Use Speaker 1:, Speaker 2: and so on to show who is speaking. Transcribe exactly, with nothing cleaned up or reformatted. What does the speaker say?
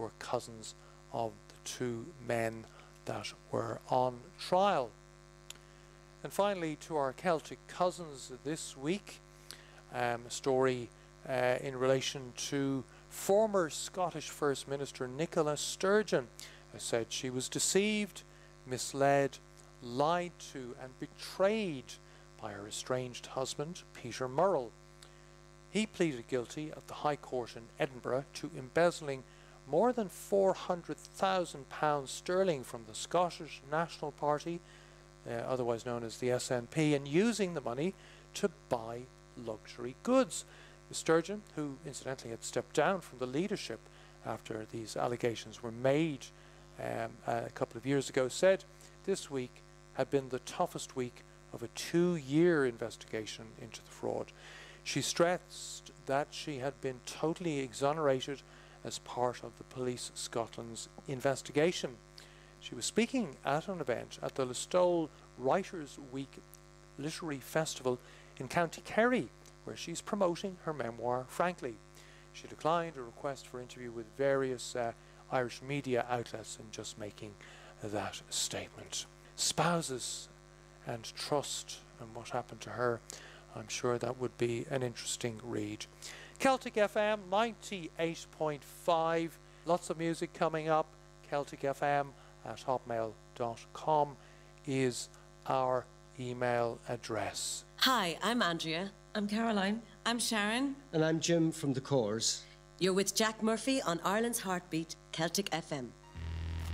Speaker 1: were cousins of the two men that were on trial. And finally, to our Celtic cousins this week, um, a story uh, in relation to former Scottish First Minister Nicola Sturgeon, who said she was deceived, misled, lied to and betrayed by her estranged husband, Peter Murrell. He pleaded guilty at the High Court in Edinburgh to embezzling more than four hundred thousand pounds sterling from the Scottish National Party, uh, otherwise known as the S N P, and using the money to buy luxury goods. Sturgeon, who incidentally had stepped down from the leadership after these allegations were made um, a couple of years ago, said this week had been the toughest week of a two-year investigation into the fraud. She stressed that she had been totally exonerated as part of the Police Scotland's investigation. She was speaking at an event at the Listowel Writers' Week Literary Festival in County Kerry, where she's promoting her memoir, Frankly. She declined a request for interview with various uh, Irish media outlets in just making that statement. Spouses and trust and what happened to her, I'm sure that would be an interesting read. Celtic F M ninety-eight point five, lots of music coming up. Celtic F M at hotmail dot com is our email address.
Speaker 2: Hi, I'm Andrea.
Speaker 3: I'm Caroline.
Speaker 4: I'm Sharon.
Speaker 5: And I'm Jim from the Corrs.
Speaker 2: You're with Jack Murphy on Ireland's Heartbeat, Celtic F M.